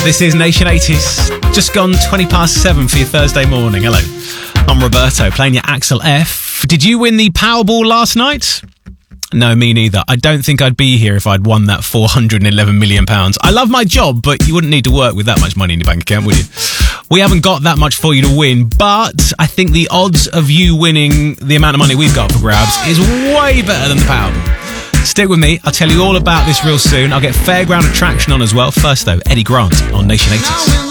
This is Nation 80s. Just gone 20 past 7 for your Thursday morning. Hello, I'm Roberto, playing your Axel F. Did you win the Powerball last night? No, me neither. I don't think I'd be here if I'd won that £411 million. I love my job, but you wouldn't need to work with that much money in your bank account, would you? We haven't got that much for you to win, but I think the odds of you winning the amount of money we've got for grabs is way better than the Powerball. Stick with me, I'll tell you all about this real soon. I'll get Fairground Attraction on as well. First though, Eddie Grant on Nation 80s.